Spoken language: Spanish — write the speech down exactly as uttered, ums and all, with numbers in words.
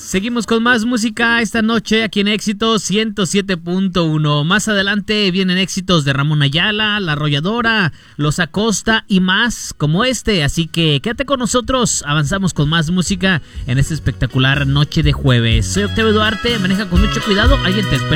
Seguimos con más música esta noche aquí en Éxitos ciento siete punto uno. Más adelante vienen éxitos de Ramón Ayala, La Arrolladora, Los Acosta y más como este. Así que quédate con nosotros, avanzamos con más música en esta espectacular noche de jueves. Soy Octavio Duarte, maneja con mucho cuidado, alguien te espera.